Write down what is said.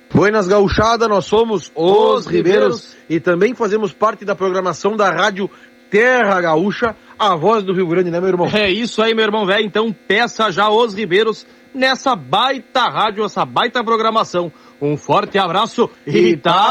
Buenas gauchada, nós somos os Ribeiros e também fazemos parte da programação da rádio Terra Gaúcha, a voz do Rio Grande, né, meu irmão? É isso aí, meu irmão velho. Então peça já os Ribeiros nessa baita rádio, essa baita programação. Um forte abraço e tá